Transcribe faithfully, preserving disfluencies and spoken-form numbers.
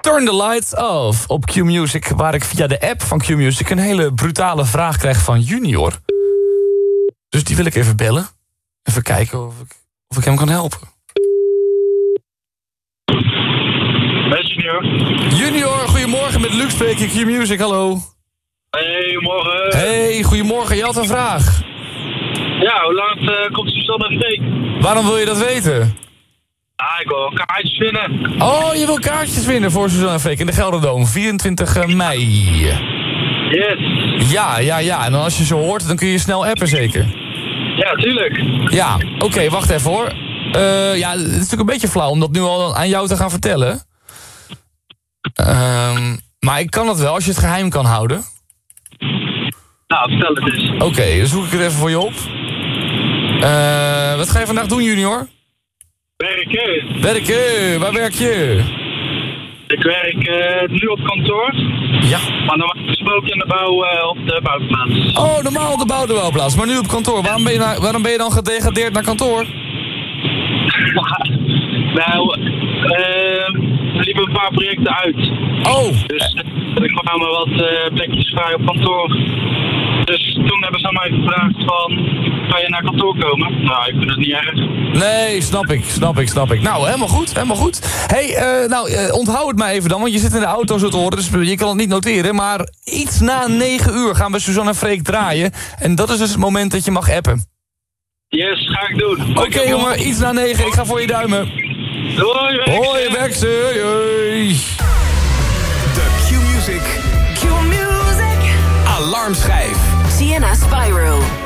Turn the Lights Off op Q-Music, waar ik via de app van Q-Music een hele brutale vraag krijg van Junior. Dus die wil ik even bellen. Even kijken of ik, of ik hem kan helpen. Hey Junior. Junior, goedemorgen, met Luc spreek ik, Q-Music, hallo. Hey, morgen. Hey, goedemorgen, je had een vraag. Ja, hoe laat uh, komt Suzanne en Freek? Waarom wil je dat weten? Ah, ik wil kaartjes winnen. Oh, je wil kaartjes winnen voor Suzanne en Freek in de Gelderdoom, vierentwintig mei. Yes. Ja, ja, ja. En dan als je zo hoort, dan kun je snel appen zeker. Ja, tuurlijk. Ja, oké, okay, wacht even hoor. Uh, ja, het is natuurlijk een beetje flauw om dat nu al aan jou te gaan vertellen. Um, maar ik kan dat wel als je het geheim kan houden. Nou, vertel het eens. Oké, okay, dan zoek ik het even voor je op. Uh, wat ga je vandaag doen, Junior? Werken. Werken, waar werk je? Ik werk uh, nu op kantoor. Ja. Maar normaal gesproken in de bouw uh, op de bouwplaats. Oh, normaal op de bouw, de bouwplaats. Maar nu op kantoor. Waarom ben je, na, waarom ben je dan gedegradeerd naar kantoor? nou, uh, er liepen een paar projecten uit. Oh. Dus uh, er kwamen wat uh, plekjes vrij op kantoor. Dus toen hebben ze aan mij gevraagd van, kan je naar kantoor komen? Nou, ik vind het niet erg. Nee, snap ik, snap ik, snap ik. Nou, helemaal goed, helemaal goed. Hé, hey, uh, nou, uh, onthoud het maar even dan, want je zit in de auto zo te horen, dus je kan het niet noteren. Maar iets na negen uur gaan we Suzanne en Freek draaien. En dat is dus het moment dat je mag appen. Yes, ga ik doen. Oké, okay, jongen, iets na negen. Ik ga voor je duimen. Hoi, Wekse. Hoi, Wekse. Hoi. De Q-Music. Q-Music. Alarmschijf. Sienna Spyro.